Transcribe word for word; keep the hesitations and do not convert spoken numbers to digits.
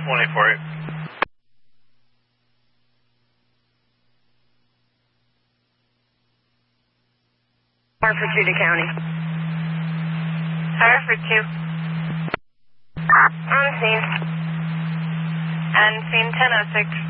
one eight four eight. Hartford, Judy County. Hartford two. On scene. And scene ten oh six.